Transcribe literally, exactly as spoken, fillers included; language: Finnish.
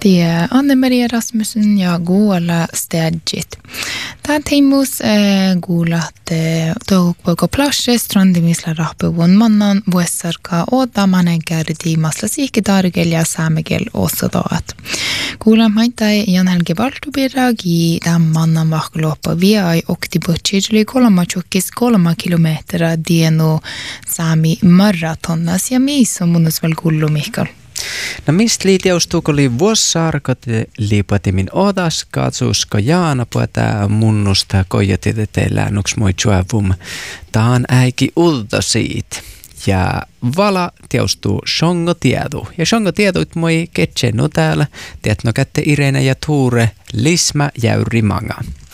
Det Anne-Maria Rasmussen ja Goala Stedgit. Tämä teimus Goolat toukko plashe strandimisla rahpuvun mannan vuessarka oodamane kärdi masla siikki targel ja saamegel osodaat. Goolan maitai Jan Helge Valtubiragi tämän mannan vahkoloppa viai oktibutchidli kolma tjukkis kolma kilometra dienu saami maratonnas ja missä munus väl gullu Mikael. No mistä liitjaustuukoli vuossarkot liipatimin odas katsusko jaana puhutaan munnusta koijatiteteillään uks moi tjuavum. Taan äiki ulta siitä. Ja vala teostuu shongo tiedu. Ja shongo tieduit moi ketsennu täällä. Tiedät no kätte Irene ja Tuure lismä jäyri manga.